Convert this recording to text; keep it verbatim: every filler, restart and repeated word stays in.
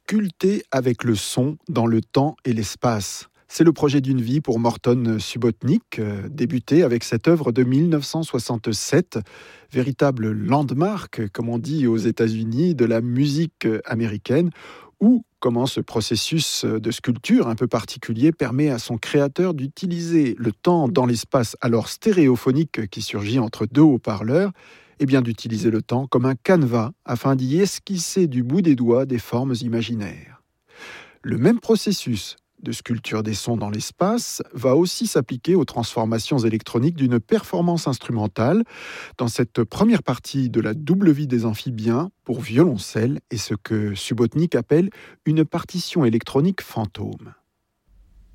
Sculpter avec le son dans le temps et l'espace. C'est le projet d'une vie pour Morton Subotnick, euh, débuté avec cette œuvre de mille neuf cent soixante-sept, véritable landmark, comme on dit aux États-Unis, de la musique américaine, où comment ce processus de sculpture un peu particulier permet à son créateur d'utiliser le temps dans l'espace alors stéréophonique qui surgit entre deux haut-parleurs, et bien d'utiliser le temps comme un canevas afin d'y esquisser du bout des doigts des formes imaginaires. Le même processus de sculpture des sons dans l'espace va aussi s'appliquer aux transformations électroniques d'une performance instrumentale dans cette première partie de la double vie des amphibiens pour violoncelle et ce que Subotnick appelle une partition électronique fantôme.